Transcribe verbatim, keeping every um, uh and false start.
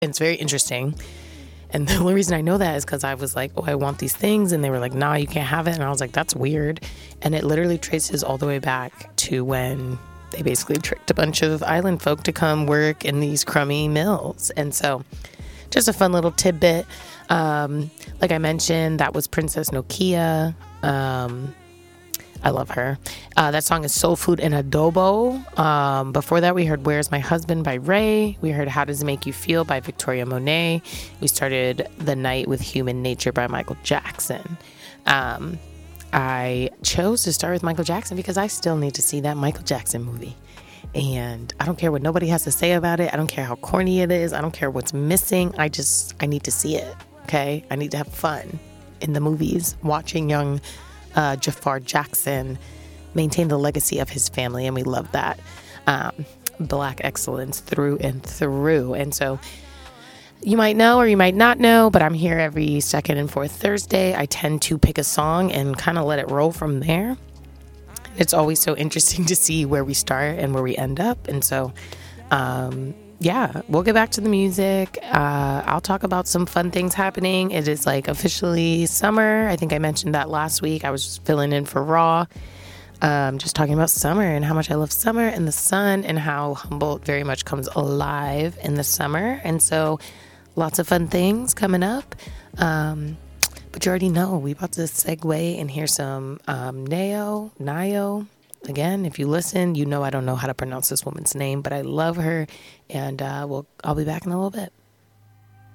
And it's very interesting. And the only reason I know that is because I was like, oh, I want these things. And they were like, nah, you can't have it. And I was like, that's weird. And it literally traces all the way back to when they basically tricked a bunch of island folk to come work in these crummy mills. And so just a fun little tidbit. Um, like I mentioned, that was Princess Nokia. Um, I love her. Uh, that song is Soul Food and Adobo. Um, before that, we heard Where's My Husband by Ray. We heard How Does It Make You Feel by Victoria Monet. We started the night with Human Nature by Michael Jackson. Um, I chose to start with Michael Jackson because I still need to see that Michael Jackson movie. And I don't care what nobody has to say about it. I don't care how corny it is. I don't care what's missing. I just, I need to see it. Okay? I need to have fun in the movies, watching young Uh, Jafar Jackson maintain the legacy of his family, and we love that. Um, black excellence through and through. And so you might know or you might not know, but I'm here every second and fourth Thursday. I tend to pick a song and kind of let it roll from there. It's always so interesting to see where we start and where we end up. And so, um, yeah, we'll get back to the music. Uh, I'll talk about some fun things happening. It is like officially summer. I think I mentioned that last week. I was just filling in for Raw, um, just talking about summer and how much I love summer and the sun and how Humboldt very much comes alive in the summer. And so lots of fun things coming up. Um, but you already know, we about to segue and hear some um, Nao, Nio. Again, if you listen, you know I don't know how to pronounce this woman's name, but I love her, and uh, we'll, I'll be back in a little bit.